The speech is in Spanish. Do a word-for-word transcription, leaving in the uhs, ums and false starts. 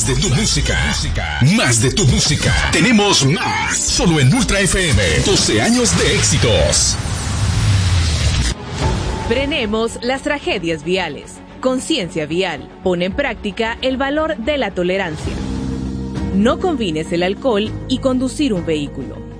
Más de tu música. Más de tu música. Tenemos más. Solo en Ultra F M. doce años de éxitos. Frenemos las tragedias viales. Conciencia vial. Pone en práctica el valor de la tolerancia. No combines el alcohol y conducir un vehículo.